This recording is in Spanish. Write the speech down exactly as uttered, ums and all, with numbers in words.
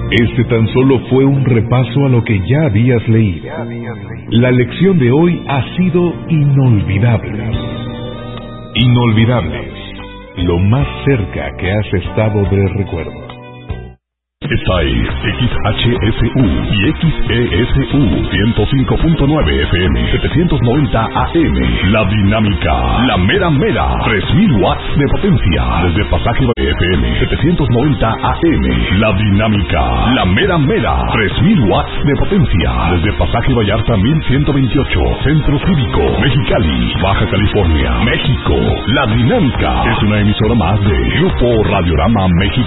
Este tan solo fue un repaso a lo que ya habías leído. La lección de hoy ha sido inolvidable. Inolvidables, lo más cerca que has estado de recuerdo. Esta es X H S U y X E S U ciento cinco punto nueve F M, setecientos noventa A M. La dinámica, la mera mera, tres mil watts de potencia. Desde Pasaje de F M, setecientos noventa A M. La dinámica, la mera mera, tres mil watts de potencia. Desde Pasaje Vallarta mil ciento veintiocho, Centro Cívico, Mexicali, Baja California, México. La dinámica es una emisora más de Grupo Radiorama México.